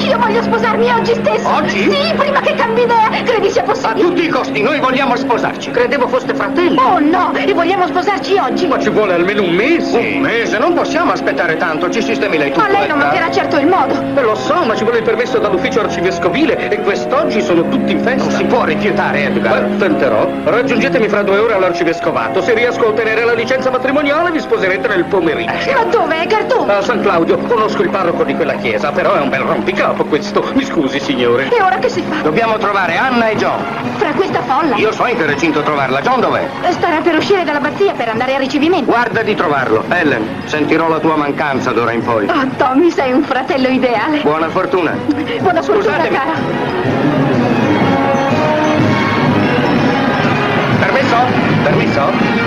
Io voglio sposarmi oggi stesso. Oggi? Sì, prima che cambi idea. Credi sia A possibile? tutti i costi, noi vogliamo sposarci. Credevo foste fratelli. Oh no, e vogliamo sposarci oggi. Ma ci vuole almeno un mese. Un mese? Non possiamo aspettare tanto. Ci sistemi lei tutto. A lei non mancherà certo il modo. Lo so, ma ci vuole il permesso dall'ufficio arcivescovile e quest'oggi sono tutti in festa. Non si può rifiutare, Edgar. Beh, tenterò. Raggiungetemi fra 2 ore all'arcivescovato. Se riesco a ottenere la licenza matrimoniale vi sposerete nel pomeriggio. Ma dove, Edgar, A San Claudio. Conosco il parroco di quella chiesa, però è un bel rompicapo questo. Mi scusi, signore. E ora che si fa? Dobbiamo trovare Anna e John. Fra questa folla? Io so in che recinto trovarla. John dov'è? Starà per uscire dall'abbazia per andare a ricevimento. Guarda di trovarlo. Ellen, sentirò la tua mancanza d'ora in poi. Oh, Tommy, sei un fratello ideale. Buona fortuna. Buona fortuna, Scusatemi. cara. Permesso? Permesso?